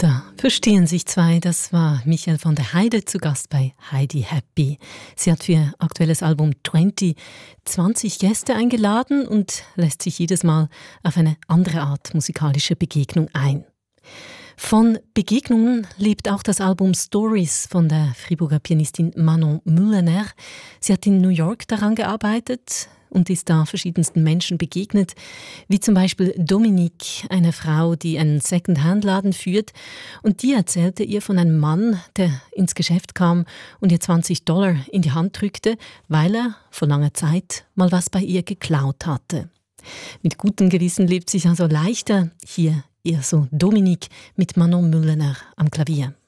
Da verstehen sich zwei. Das war Michael von der Heide zu Gast bei Heidi Happy. Sie hat für ihr aktuelles Album 20 Gäste eingeladen und lässt sich jedes Mal auf eine andere Art musikalische Begegnung ein. Von Begegnungen lebt auch das Album Stories von der Friburger Pianistin Manon Mulener. Sie hat in New York daran gearbeitet und ist da verschiedensten Menschen begegnet, wie zum Beispiel Dominique, eine Frau, die einen Second-Hand-Laden führt, und die erzählte ihr von einem Mann, der ins Geschäft kam und ihr $20 in die Hand drückte, weil er vor langer Zeit mal was bei ihr geklaut hatte. Mit gutem Gewissen lebt sich also leichter. Hier eher so Dominique mit Manon Mulener am Klavier.